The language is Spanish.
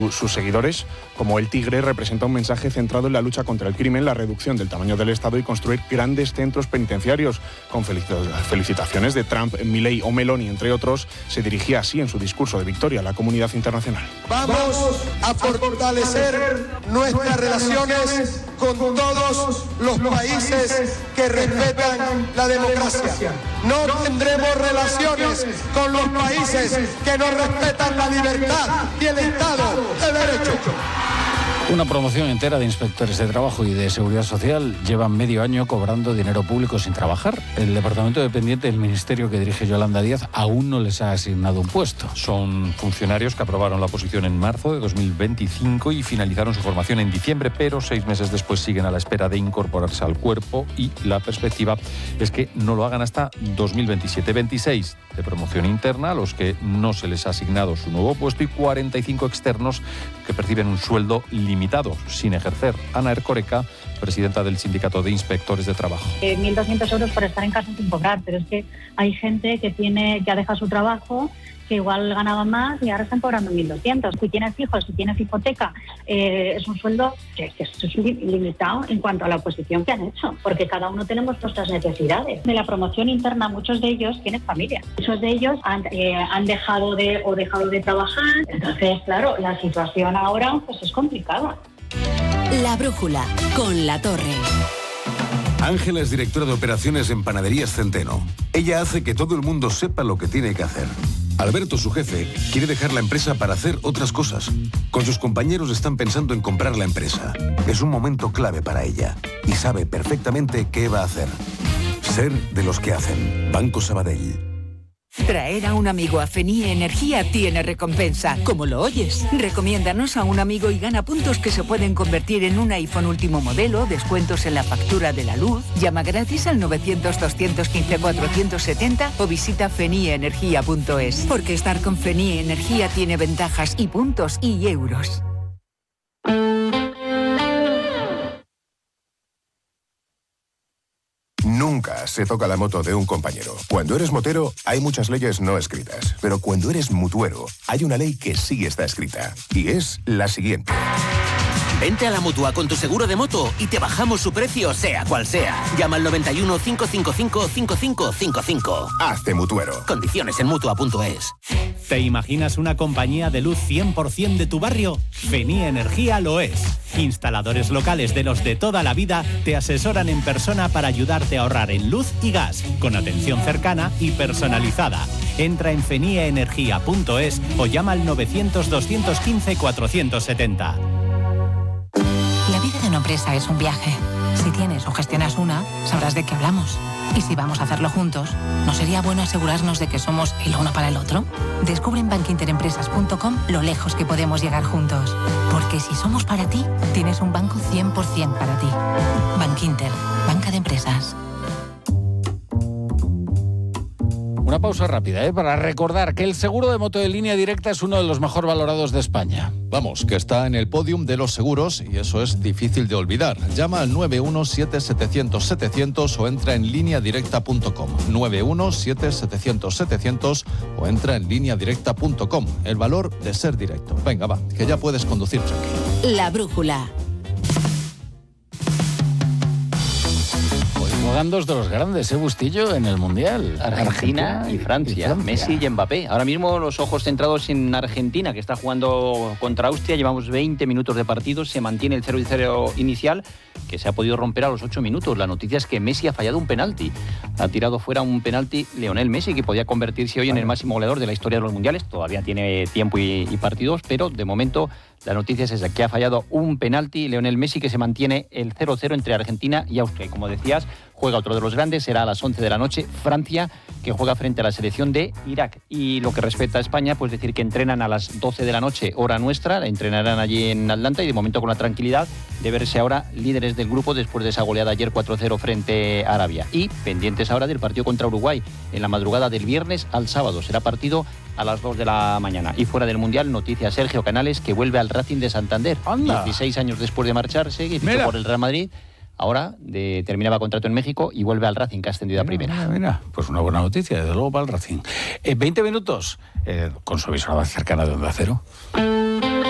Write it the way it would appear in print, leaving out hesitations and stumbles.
Sus seguidores, como El Tigre, representa un mensaje centrado en la lucha contra el crimen, la reducción del tamaño del Estado y construir grandes centros penitenciarios. Con felicitaciones de Trump, Milei o Meloni, entre otros, se dirigía así en su discurso de victoria a la comunidad internacional. Vamos a fortalecer nuestras relaciones con todos los países que respetan la democracia. No tendremos relaciones con los países que no respetan la libertad y el Estado de Derecho. Una promoción entera de inspectores de trabajo y de seguridad social llevan medio año cobrando dinero público sin trabajar. El departamento dependiente del ministerio que dirige Yolanda Díaz aún no les ha asignado un puesto. Son funcionarios que aprobaron la oposición en marzo de 2025 y finalizaron su formación en diciembre, pero 6 meses después siguen a la espera de incorporarse al cuerpo y la perspectiva es que no lo hagan hasta 2027. 26 de promoción interna a los que no se les ha asignado su nuevo puesto y 45 externos que perciben un sueldo limitado sin ejercer. Ana Erkoreka, presidenta del Sindicato de Inspectores de Trabajo. 1.200 euros por estar en casa sin cobrar, pero es que hay gente que ha dejado su trabajo, que igual ganaba más y ahora están cobrando 1.200. Si tienes hijos, si tienes hipoteca, es un sueldo que es limitado en cuanto a la oposición que han hecho, porque cada uno tenemos nuestras necesidades. De la promoción interna, muchos de ellos tienen familia. Muchos de ellos han dejado de trabajar. Entonces, claro, la situación ahora pues es complicada. La Brújula, con La Torre. Ángela es directora de operaciones en Panaderías Centeno. Ella hace que todo el mundo sepa lo que tiene que hacer. Alberto, su jefe, quiere dejar la empresa para hacer otras cosas. Con sus compañeros están pensando en comprar la empresa. Es un momento clave para ella y sabe perfectamente qué va a hacer. Ser de los que hacen. Banco Sabadell. Traer a un amigo a Fenie Energía tiene recompensa, como lo oyes. Recomiéndanos a un amigo y gana puntos que se pueden convertir en un iPhone último modelo, descuentos en la factura de la luz. Llama gratis al 900-215-470 o visita fenieenergia.es. Porque estar con Fenie Energía tiene ventajas y puntos y euros. Nunca se toca la moto de un compañero. Cuando eres motero, hay muchas leyes no escritas. Pero cuando eres mutuero, hay una ley que sí está escrita. Y es la siguiente. Vente a la Mutua con tu seguro de moto y te bajamos su precio, sea cual sea. Llama al 91 555 5555. Hazte mutuero. Condiciones en Mutua.es. ¿Te imaginas una compañía de luz 100% de tu barrio? Fenie Energía lo es. Instaladores locales de los de toda la vida te asesoran en persona para ayudarte a ahorrar en luz y gas, con atención cercana y personalizada. Entra en fenieenergia.es o llama al 900-215-470. La vida de una empresa es un viaje. Si tienes o gestionas una, sabrás de qué hablamos. Y si vamos a hacerlo juntos, ¿no sería bueno asegurarnos de que somos el uno para el otro? Descubre en bankinterempresas.com lo lejos que podemos llegar juntos. Porque si somos para ti, tienes un banco 100% para ti. Bankinter, banca de empresas. Una pausa rápida, para recordar que el seguro de moto de Línea Directa es uno de los mejor valorados de España. Vamos, que está en el podium de los seguros y eso es difícil de olvidar. Llama al 917-700-700 o entra en lineadirecta.com. 917-700-700 o entra en lineadirecta.com. El valor de ser directo. Venga, va, que ya puedes conducir tranquilo. La Brújula. Juegan dos de los grandes, Bustillo, en el Mundial. Argentina y Francia. Messi y Mbappé. Ahora mismo los ojos centrados en Argentina, que está jugando contra Austria. Llevamos 20 minutos de partido. Se mantiene el 0-0 inicial, que se ha podido romper a los 8 minutos. La noticia es que Messi ha fallado un penalti. Ha tirado fuera un penalti Lionel Messi, que podía convertirse hoy en el máximo goleador de la historia de los Mundiales. Todavía tiene tiempo y partidos, pero de momento la noticia es esa, que ha fallado un penalti Lionel Messi, que se mantiene el 0-0 entre Argentina y Austria. Y como decías, juega otro de los grandes, será a las 11 de la noche, Francia, que juega frente a la selección de Irak. Y lo que respecta a España, pues decir que entrenan a las 12 de la noche, hora nuestra, entrenarán allí en Atlanta y de momento con la tranquilidad de verse ahora líderes del grupo después de esa goleada ayer 4-0 frente a Arabia. Y pendientes ahora del partido contra Uruguay, en la madrugada del viernes al sábado. Será partido a las 2 de la mañana. Y fuera del Mundial, noticia Sergio Canales, que vuelve al Racing de Santander. ¡Anda! 16 años después de marcharse, y fichó por el Real Madrid. Ahora terminaba contrato en México y vuelve al Racing, que ha ascendido a primera. Mira, pues una buena noticia, desde luego, para el Racing. 20 minutos con su emisora cercana de Onda Cero.